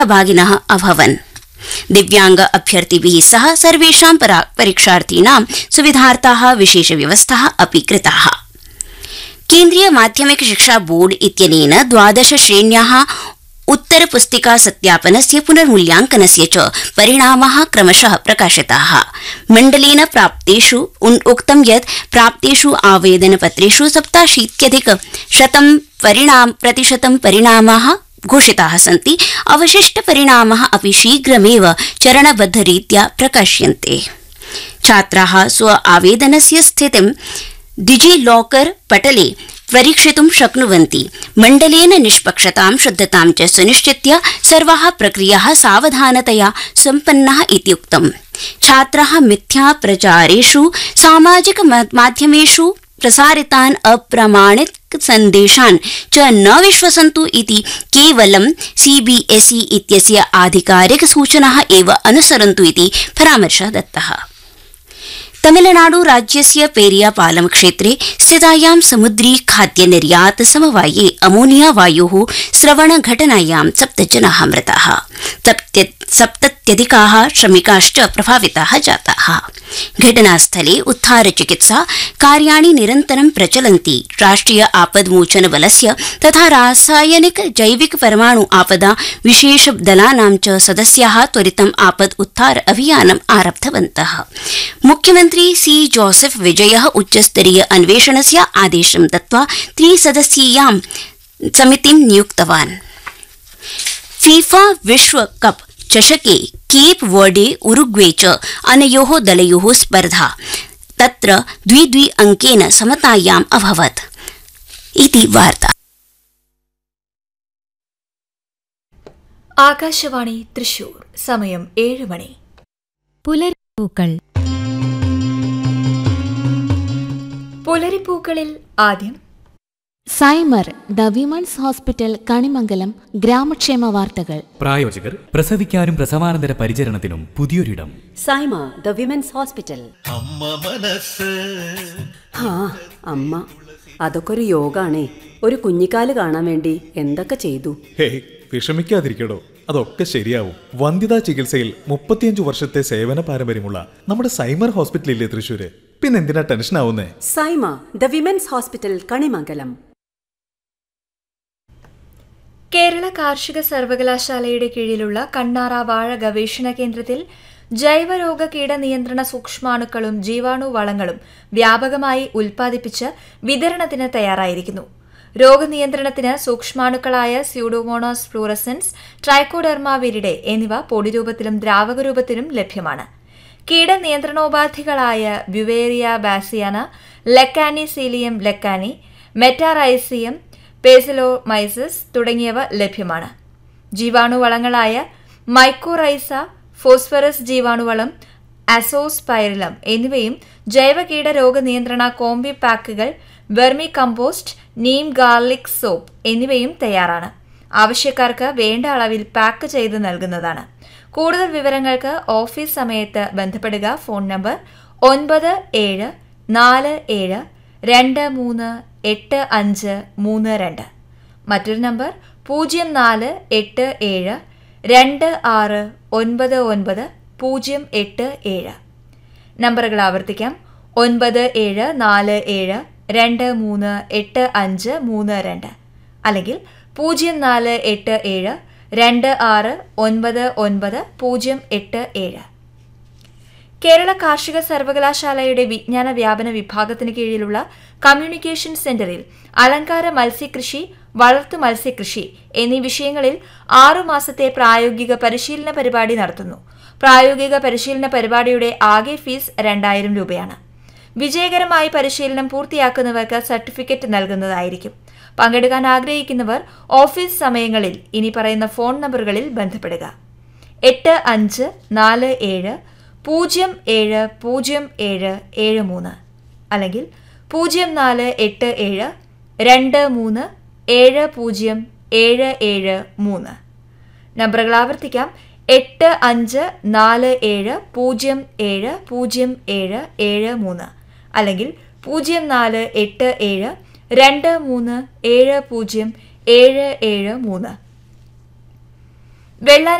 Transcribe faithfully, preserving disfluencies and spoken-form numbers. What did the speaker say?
भागिनः अभवन्। दिव्यांग अभ्यर्थिभिः सह सर्वेषां परीक्षार्थीनां सुविधार्थाः विशेषव्यवस्थाः अपि कृताः। केन्द्रीय माध्यमिक शिक्षा बोर्ड इत्यनेन द्वादश श्रेण्याः उत्तरपुस्तिका सत्यापनस्य पुनर्मूल्यांकनस्य च परिणामाः क्रमशः प्रकाशिताः। मण्डलेन प्राप्तेषु उक्तं यत् प्राप्तेषु आवेदनपत्रेषु सप्ताशीत्यधिक शतं परिणाम प्रतिशतं परिणामाः घोषिताः सन्ति। अवशिष्टपरिणामाः अपि शीघ्रमेव चरणबद्धरीत्या प्रकाश्यन्ते। छात्राः स्व आवेदनस्य स्थितिं डिजिलॉकर पटले परीक्षितुं शक्नुवन्ति। मण्डलेन निष्पक्षतां शुद्धतां च सुनिश्चित्य सर्वाः प्रक्रियाः सावधानतया सम्पन्नाः इति उक्तम्। छात्राः मिथ्या प्रचारेषु सामाजिक माध्यमेषु प्रसारितान् अप्रमाणित सन्देशान् च न विश्वसन्तु इति केवलं सीबीएसई इत्यस्य आधिकारिक सूचनाः एव अनुसरन्तु इति परामर्शः दत्तः। तमिलनाडु राज्यस्य पेरियापालम क्षेत्रे स्थितायां समुद्री खाद्य निर्यात समवाये अमोनिया वायोः स्रवण घटनायां सप्त जनाः मृताः। सप्तत्यधिकाः श्रमिकाश्च प्रभाविताः जाताः। घटनास्थले उद्धार चिकित्सा कार्याणि निरन्तरं प्रचलन्ति। राष्ट्रिय आपद्मोचन बलस्य तथा रासायनिक जैविक परमाणु आपदा विशेष दलानां च सदस्याः त्वरितम् आपद उद्धार अभियानम् आरब्धवन्तः। मुख्यमन्त्री सी जोसेफ विजयः उच्चस्तरीय अन्वेषणस्य आदेशं दत्त्वा त्रिसदस्यीयां समितिं नियुक्तवान्। फीफा विश्व कप चषके केप वर्डे उरुग्वे च अनयोः दलयोः स्पर्धा तत्र द्वि द्वि अंकेन समतायाम् अभवत् इति वार्ता। ആകാശവാണി തൃശൂർ സമയം ഏഴ് മണി. പുലരിപ്പൂക്കൾ. പുലരിപ്പൂക്കളിൽ ആദ്യം സൈമർ ദ വിമൺസ് ഹോസ്പിറ്റൽ കണിമംഗലം ഗ്രാമക്ഷേമ വാർത്തകൾ. പ്രായോജകർ പ്രസവിക്കാനും പ്രസവാനന്തര പരിചരണത്തിനും പുതിയൊരിടം. Saima the women's hospital. അമ്മ മനസ്സ്. ആ അമ്മ, അതൊക്കെ ഒരു യോഗാണേ. ഒരു കുഞ്ഞിക്കാല് കാണാൻ വേണ്ടി എന്തൊക്കെ ചെയ്തു. ഹേയ്, വിഷമിക്കാതിരിക്കടോ, അതൊക്കെ ശരിയാവും. വന്ധ്യതാ ചികിത്സയിൽ മുപ്പത്തിയഞ്ചു വർഷത്തെ സേവന പാരമ്പര്യമുള്ള നമ്മുടെ സൈമർ ഹോസ്പിറ്റലില്ലേ തൃശ്ശൂര്. പിന്നെന്തിനാ ടെൻഷൻ ആവുന്നേ? Saima the women's hospital Kanimangalam. Kerala കാർഷിക സർവകലാശാലയുടെ കീഴിലുള്ള കണ്ണാറ വാഴ ഗവേഷണ കേന്ദ്രത്തിൽ ജൈവരോഗ കീടനിയന്ത്രണ സൂക്ഷ്മാണുക്കളും ജീവാണുവളങ്ങളും വ്യാപകമായി ഉൽപ്പാദിപ്പിച്ച് വിതരണത്തിന് തയ്യാറായിരിക്കുന്നു. രോഗനിയന്ത്രണത്തിന് സൂക്ഷ്മാണുക്കളായ സ്യൂഡോമോണാസ് ഫ്ലൂറസൻസ്, ട്രൈക്കോഡെർമ വിരിഡെ എന്നിവ പൊടിരൂപത്തിലും ദ്രാവകരൂപത്തിലും ലഭ്യമാണ്. കീടനിയന്ത്രണോപാധികളായ Beauveria bassiana, Lecanicillium lecanii, Metarhizium, പേസിലോമൈസിസ് തുടങ്ങിയവ ലഭ്യമാണ്. ജീവാണുവളങ്ങളായ മൈക്കോറൈസ, ഫോസ്ഫറസ് ജീവാണുവളം, അസോസ്പൈറിലം എന്നിവയും ജൈവ കീടരോഗ നിയന്ത്രണ combi പാക്കുകൾ, vermi compost, Neem garlic soap എന്നിവയും തയ്യാറാണ്. ആവശ്യക്കാർക്ക് വേണ്ട അളവിൽ പാക്ക് ചെയ്ത് നൽകുന്നതാണ്. കൂടുതൽ വിവരങ്ങൾക്ക് ഓഫീസ് സമയത്ത് ബന്ധപ്പെടുക. ഫോൺ നമ്പർ ഒൻപത് ഏഴ് നാല് ഏഴ് രണ്ട് മൂന്ന് എട്ട് അഞ്ച് മൂന്ന് രണ്ട്. മറ്റൊരു നമ്പർ പൂജ്യം നാല് എട്ട് ഏഴ് രണ്ട് ആറ് ഒൻപത് ഒൻപത് പൂജ്യം എട്ട് ഏഴ്. നമ്പറുകൾ ആവർത്തിക്കാം. ഒൻപത് ഏഴ് നാല് ഏഴ് രണ്ട് മൂന്ന് എട്ട് അഞ്ച് മൂന്ന് രണ്ട് അല്ലെങ്കിൽ പൂജ്യം നാല് എട്ട് ഏഴ് രണ്ട് ആറ് ഒൻപത് ഒൻപത് പൂജ്യം എട്ട് ഏഴ്. കേരള കാർഷിക സർവകലാശാലയുടെ വിജ്ഞാന വ്യാപന വിഭാഗത്തിന് കീഴിലുള്ള കമ്മ്യൂണിക്കേഷൻ സെന്ററിൽ അലങ്കാര മത്സ്യകൃഷി, വളർത്തു മത്സ്യകൃഷി എന്നീ വിഷയങ്ങളിൽ ആറുമാസത്തെ പ്രായോഗിക പരിശീലന പരിപാടി നടത്തുന്നു. പ്രായോഗിക പരിശീലന പരിപാടിയുടെ ആകെ ഫീസ് രണ്ടായിരം രൂപയാണ്. വിജയകരമായി പരിശീലനം പൂർത്തിയാക്കുന്നവർക്ക് സർട്ടിഫിക്കറ്റ് നൽകുന്നതായിരിക്കും. പങ്കെടുക്കാൻ ആഗ്രഹിക്കുന്നവർ ഓഫീസ് സമയങ്ങളിൽ ഇനി പറയുന്ന ഫോൺ നമ്പറുകളിൽ ബന്ധപ്പെടുക. എട്ട് അഞ്ച് നാല് ഏഴ് പൂജ്യം ഏഴ് പൂജ്യം ഏഴ് ഏഴ് മൂന്ന് അല്ലെങ്കിൽ പൂജ്യം നാല് എട്ട് ഏഴ് രണ്ട് മൂന്ന് ഏഴ് പൂജ്യം ഏഴ് ഏഴ് മൂന്ന്. നമ്പറുകൾ ആവർത്തിക്കാം. എട്ട് അഞ്ച് നാല് ഏഴ് പൂജ്യം ഏഴ് പൂജ്യം ഏഴ് ഏഴ് മൂന്ന് അല്ലെങ്കിൽ പൂജ്യം നാല് എട്ട് ഏഴ് രണ്ട് മൂന്ന് ഏഴ് പൂജ്യം ഏഴ് ഏഴ് മൂന്ന്. വെള്ളാനി